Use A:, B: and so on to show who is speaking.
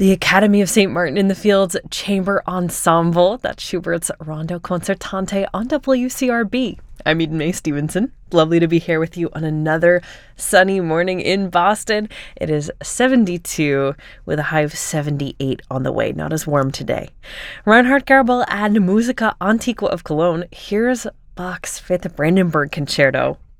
A: The Academy of St. Martin in the Fields Chamber Ensemble. That's Schubert's Rondo Concertante on WCRB. I'm Eden May Stevenson. Lovely to be here with you on another sunny morning in Boston. It is 72 with a high of 78 on the way. Not as warm today. Reinhard Garbel and Musica Antiqua of Cologne. Here's Bach's Fifth Brandenburg Concerto.